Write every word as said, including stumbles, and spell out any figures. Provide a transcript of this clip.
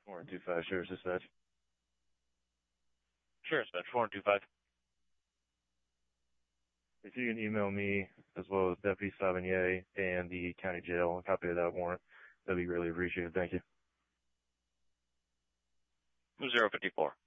four one two five, Sheriff's Dispatch. Sheriff's Dispatch, four one two five. If you can email me, as well as Deputy Savigny and the county jail, a copy of that warrant, that'd be really appreciated. Thank you. zero fifty-four.